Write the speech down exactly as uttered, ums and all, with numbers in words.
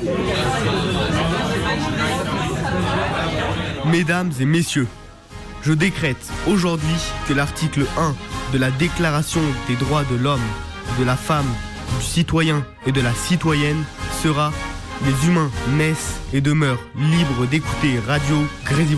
Mesdames et messieurs, je décrète aujourd'hui que l'article un de la Déclaration des droits de l'homme, de la femme, du citoyen et de la citoyenne sera « Les humains naissent et demeurent libres d'écouter Radio Grésivaudan ».